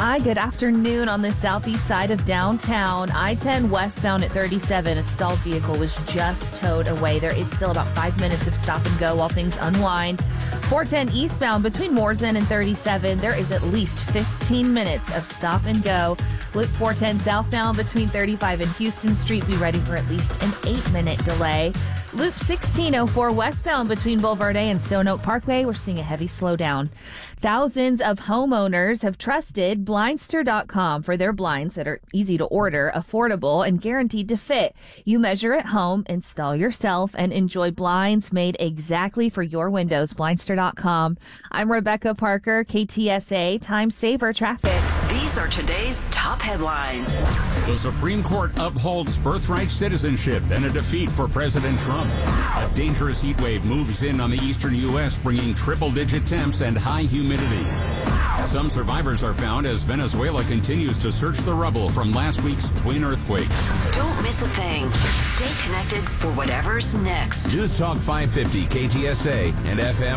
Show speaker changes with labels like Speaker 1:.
Speaker 1: Hi, good afternoon on the southeast side of downtown. I-10 westbound at 37, a stalled vehicle was just towed away. There is still about 5 minutes of stop and go while things unwind. 410 eastbound between Moorzen and 37, there is at least 15 minutes of stop and go. Loop 410 southbound between 35 and Houston Street, be ready for at least an 8-minute delay. Loop 1604 westbound between Bulverde and Stone Oak Parkway, we're seeing a heavy slowdown. Thousands of homeowners have trusted Blindster.com for their blinds that are easy to order, affordable, and guaranteed to fit. You measure at home, install yourself, and enjoy blinds made exactly for your windows. Blindster.com. I'm Rebecca Parker, KTSA Time Saver Traffic.
Speaker 2: These are today's top headlines.
Speaker 3: The Supreme Court upholds birthright citizenship and a defeat for President Trump. A dangerous heat wave moves in on the eastern U.S., bringing triple-digit temps and high humidity. Some survivors are found as Venezuela continues to search the rubble from last week's twin earthquakes.
Speaker 2: Don't miss a thing. Stay connected for whatever's next.
Speaker 3: News Talk 550 KTSA and FM.